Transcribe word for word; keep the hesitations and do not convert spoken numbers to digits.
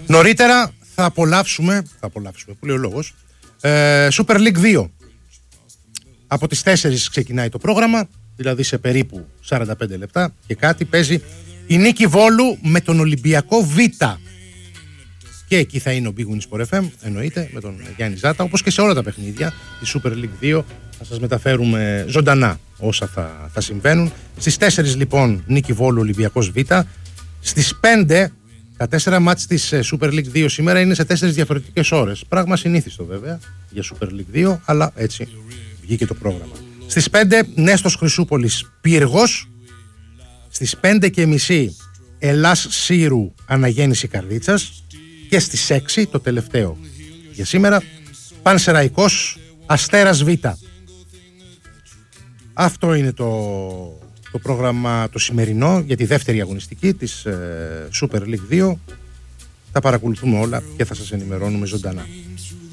Νωρίτερα θα απολαύσουμε, θα απολαύσουμε, που λέει ο λόγος, ε, Super League δύο. Από τις τέσσερις ξεκινάει το πρόγραμμα, δηλαδή σε περίπου σαράντα πέντε λεπτά και κάτι παίζει η Νίκη Βόλου με τον Ολυμπιακό Β. Και εκεί θα είναι ο Big Win Sport εφ εμ, εννοείται, με τον Γιάννη Ζάτα, όπως και σε όλα τα παιχνίδια τη Super League δύο. Θα σας μεταφέρουμε ζωντανά όσα θα, θα συμβαίνουν. Στις τέσσερις λοιπόν Νίκη Βόλου Ολυμπιακός Β. Στις πέντε τα τέσσερα μάτς της Super League δύο σήμερα είναι σε τέσσερις διαφορετικές ώρες. Πράγμα συνήθιστο βέβαια για Super League δύο, αλλά έτσι βγήκε το πρόγραμμα. Στις πέντε Νέστος Χρυσούπολης Πύργος. Στις πέντε και μισή Ελλάς Σύρου Αναγέννηση Καρδίτσας. Και στις έξι το τελευταίο για σήμερα Πανσεραϊκός Αστέρας Β. Αυτό είναι το, το πρόγραμμα το σημερινό για τη δεύτερη αγωνιστική της ε, Super League δύο. Τα παρακολουθούμε όλα και θα σας ενημερώνουμε ζωντανά.